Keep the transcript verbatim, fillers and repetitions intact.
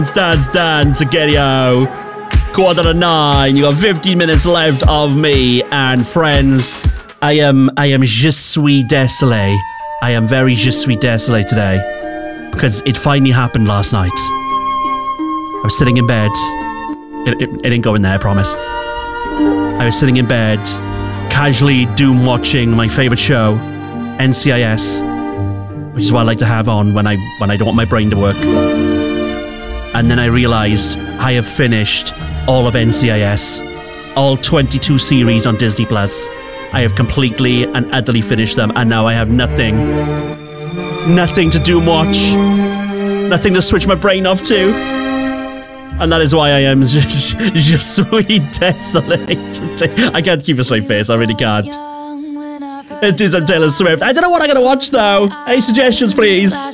Dance, dance, Gerio. Quarter to nine. You got fifteen minutes left of me and friends. I am, I am je suis désolé. I am very je suis désolé today because it finally happened last night. I was sitting in bed. It, it, it didn't go in there, I promise. I was sitting in bed, casually doom watching my favorite show, N C I S, which is what I like to have on when I when I don't want my brain to work. And then I realized I have finished all of N C I S, all twenty-two series on Disney Plus. I have completely and utterly finished them, and now I have nothing, nothing to doom watch, nothing to switch my brain off to. And that is why I am just, just sweet désolé. I can't keep a straight face, I really can't. Let's do some Taylor Swift. I don't know what I'm going to watch though. Any suggestions, please?